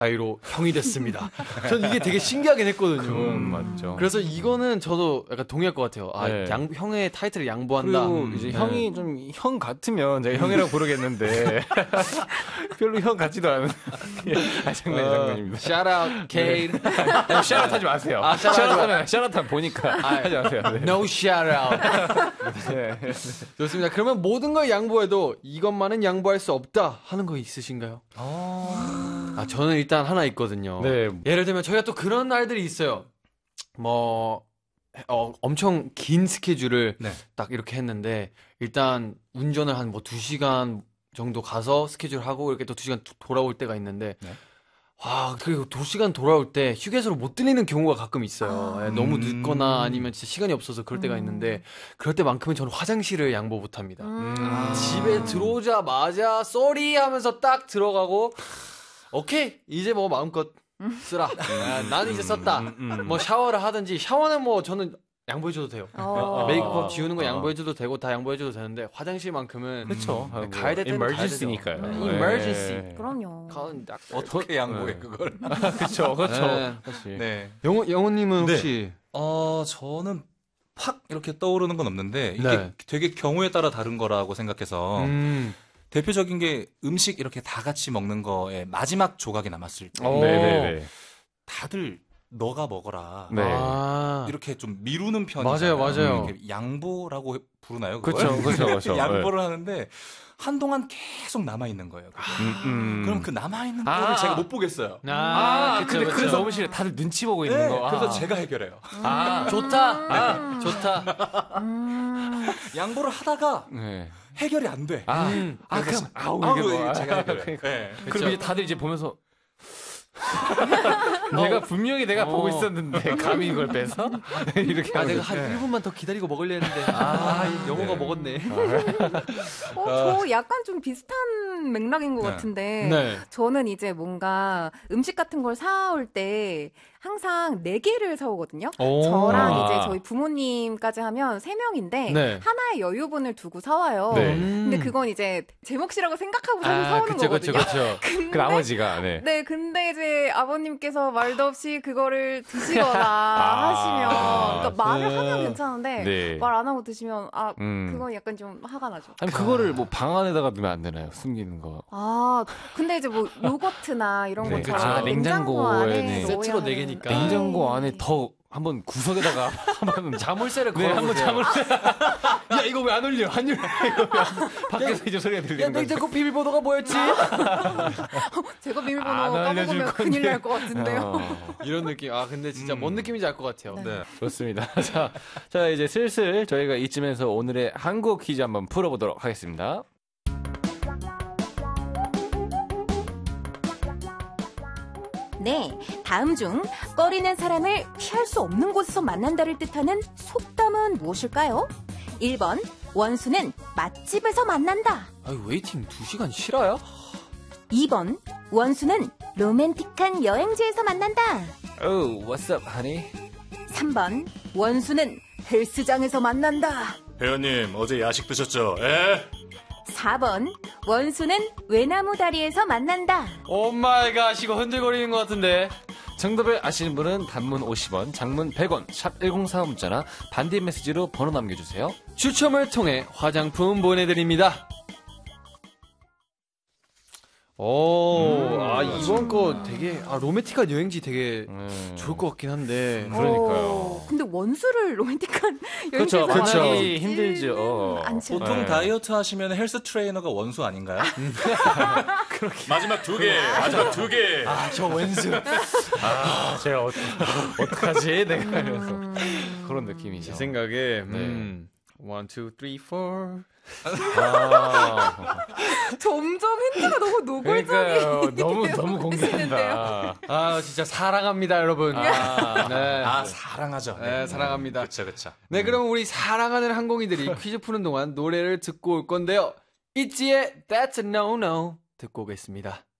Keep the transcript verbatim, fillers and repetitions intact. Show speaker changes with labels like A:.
A: 사이로 형이 됐습니다. 전 이게 되게 신기하긴 했거든요.
B: 음, 맞죠.
A: 그래서 이거는 저도 약간 동의할 것 같아요. 아,
B: 네.
A: 양, 형의 타이틀을 양보한다.
B: 그리고
A: 음,
B: 이제
A: 네.
B: 형이 좀 형 같으면 제가 형이라고 부르겠는데 별로 형 같지도 않은 아, 장난이
A: 어,
B: 장난입니다.
A: 샤라 케이트.
B: 샤럿 하지 마세요.
A: 아, 샤럿
B: 샤럿 하면 샤럿 하면 보니까 하지 마세요. 네.
A: No shout out.
B: 네.
A: 좋습니다. 그러면 모든 걸 양보해도 이것만은 양보할 수 없다 하는 거 있으신가요? 아, 저는 일단 하나 있거든요.
B: 네.
A: 예를 들면 저희가 또 그런 날들이 있어요. 뭐 어, 엄청 긴 스케줄을
C: 네.
A: 딱 이렇게 했는데 일단 운전을 한 뭐 두 시간 정도 가서 스케줄 하고 이렇게 또 두 시간 돌아올 때가 있는데
C: 네.
A: 와, 그리고 두 시간 돌아올 때 휴게소를 못 들리는 경우가 가끔 있어요.
D: 아.
A: 예, 너무
C: 음.
A: 늦거나 아니면 진짜 시간이 없어서 그럴 때가
D: 음.
A: 있는데 그럴 때만큼은 저는 화장실을 양보 못 합니다.
D: 음.
C: 아.
A: 집에 들어오자마자 쏘리 하면서 딱 들어가고 오케이 이제 뭐 마음껏 쓰라. 아, 나는 이제 썼다.
B: 음, 음.
A: 뭐 샤워를 하든지 샤워는 뭐 저는 양보해줘도 돼요.
D: 어.
A: 메이크업 지우는 거
B: 어.
A: 양보해줘도 되고 다 양보해줘도 되는데 화장실만큼은
B: 그렇죠.
A: 음, 가야 될 때는
B: emergency니까요.
A: 가야 되죠.
B: 네.
A: emergency.
D: 그럼요.
A: 가는 딱
C: 어떻게 양보해
B: 네.
C: 그걸?
B: 그렇죠, 그렇죠.
A: 네.
B: 사실.
C: 네.
A: 영호 영호님은
C: 네.
A: 혹시
C: 어 저는 팍 이렇게 떠오르는 건 없는데 이게
A: 네.
C: 되게 경우에 따라 다른 거라고 생각해서
A: 음.
C: 대표적인 게 음식 이렇게 다 같이 먹는 거에 마지막 조각이 남았을 때
A: 어.
B: 네네네.
C: 다들 너가 먹어라.
B: 네.
A: 아.
C: 이렇게 좀 미루는 편이잖아요.
A: 맞아요, 맞아요.
C: 이렇게 양보라고 부르나요? 그걸?
B: 그렇죠, 그렇죠, 그렇죠.
C: 양보를 하는데 한동안 계속 남아 있는 거예요. 그게.
B: 음, 음.
C: 그럼 그 남아 있는
B: 아.
C: 거를 제가 못 보겠어요.
A: 아,
B: 아,
A: 그쵸,
B: 근데
A: 그쵸.
B: 그래서 너무 싫어. 다들 눈치 보고 있는
C: 네,
B: 거.
C: 그래서
B: 아.
C: 제가 해결해요.
A: 아, 좋다. 아, 좋다.
D: 음.
C: 양보를 하다가
B: 네.
C: 해결이 안 돼.
B: 아,
A: 음.
B: 아, 그럼 아우
C: 아우,
B: 이게 뭐.
C: 제가 해결해.
B: 그러니까.
C: 네.
B: 그리고 이제 다들 이제 보면서 내가 분명히 내가 보고
A: 어.
B: 있었는데 감히 이걸 빼서 이렇게
A: 아,
B: 하면
A: 내가 한 일 분만 더 기다리고 먹으려 했는데. 아, 이 영호가
C: 네.
A: 먹었네.
D: 어, 저 약간 좀 비슷한 맥락인 것
C: 네.
D: 같은데.
A: 네.
D: 저는 이제 뭔가 음식 같은 걸 사올 때 항상 네 개를 사오거든요.
A: 오.
D: 저랑
B: 아.
D: 이제 저희 부모님까지 하면 세 명인데
A: 네.
D: 하나의 여유분을 두고 사와요.
B: 네.
A: 음.
D: 근데 그건 이제 제 몫이라고 생각하고 사-
A: 아,
D: 사오는
A: 그쵸, 그쵸,
D: 거거든요.
A: 그쵸.
D: 근데
B: 그 나머지가 네.
D: 네, 근데 이제 아버님께서 말도 없이 그거를 드시거나
B: 아.
D: 하시면, 그러니까 말을
A: 네.
D: 하면 괜찮은데,
B: 네.
D: 말 안 하고 드시면, 아,
B: 음.
D: 그건 약간 좀 화가 나죠.
B: 아니 그거를 뭐 방 안에다가 넣으면 안 되나요? 숨기는 거.
D: 아, 근데 이제 뭐, 요거트나 이런
B: 네.
D: 것처럼
B: 아,
D: 냉장고
B: 냉장고에,
D: 안에
B: 네.
D: 넣어야
A: 세트로
D: 하는-
A: 네 개니까.
D: 네.
B: 냉장고 안에 더 한번 구석에다가 한번
A: 자물쇠를
B: 네, 한번
A: 걸어보세요.
B: 자물쇠. 야, 이거 왜 안 올려? 안 올려. 이거 왜 안- 밖에서 이제 소리가
A: 야,
B: 들리는 거죠.
A: 냉장고 비밀번호가 뭐였지?
D: 제가 비밀번호
B: 안 알려줄
D: 까먹으면
B: 건데.
D: 큰일 날 것 같은데요.
B: 어,
A: 이런 느낌. 아, 근데 진짜
C: 음.
A: 뭔 느낌인지 알 것 같아요.
D: 네.
C: 네.
B: 좋습니다. 자, 자, 이제 슬슬 저희가 이쯤에서 오늘의 한국 퀴즈 한번 풀어보도록 하겠습니다.
D: 네, 다음 중 꺼리는 사람을 피할 수 없는 곳에서 만난다를 뜻하는 속담은 무엇일까요? 일 번, 원수는 맛집에서 만난다.
A: 아, 웨이팅 두 시간 실화야?
D: 이 번, 원수는 로맨틱한 여행지에서 만난다.
B: Oh, what's up, honey?
D: 삼 번, 원수는 헬스장에서 만난다.
E: 회원님 어제 야식 드셨죠? 에?
D: 사 번, 원수는 외나무 다리에서 만난다.
A: 오 마이 갓, 이거 흔들거리는 것 같은데.
B: 정답을 아시는 분은 단문 오십 원, 장문 백 원, 샵 일공사오 문자나 반디 메시지로 번호 남겨주세요.
A: 추첨을 통해 화장품 보내드립니다. 오, 아, 이번 거 되게, 아, 로맨틱한 여행지 되게
B: 음.
A: 좋을 것 같긴 한데.
B: 그러니까요.
D: 어, 근데 원수를 로맨틱한
B: 그렇죠.
D: 여행지에서
B: 만나기
D: 만나기는
B: 힘들죠. 어.
D: 않죠.
C: 보통
B: 네.
C: 다이어트 하시면 헬스 트레이너가 원수 아닌가요?
E: 마지막 두 개, 마지막 두 개.
A: 아, 저 왼수.
B: 아, 제가 어, 어떡하지? 내가 그래서 그런 느낌이죠.
A: 제 생각에, 음, one, two, three, four.
B: 아,
D: 점점 힌트가 너무 노골적이
B: 그러니까요. 너무 너무
D: 계시는데요.
B: 공개한다.
A: 아, 진짜 사랑합니다, 여러분.
B: 아,
A: 네.
C: 아, 사랑하죠.
A: 네, 사랑합니다.
C: 그쵸, 그쵸.
A: 네, 그럼 우리 사랑하는 항공이들이 퀴즈 푸는 동안 노래를 듣고 올 건데요. 있지의 That's a No No 듣고 오겠습니다.